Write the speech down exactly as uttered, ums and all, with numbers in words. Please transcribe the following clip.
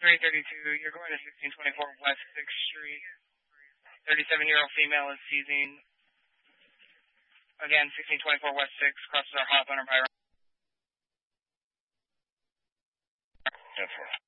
three thirty-two, you're going to sixteen twenty-four West sixth Street. thirty-seven-year-old female is seizing. Again, sixteen twenty-four West sixth, crosses our hot line by... Yes, sir.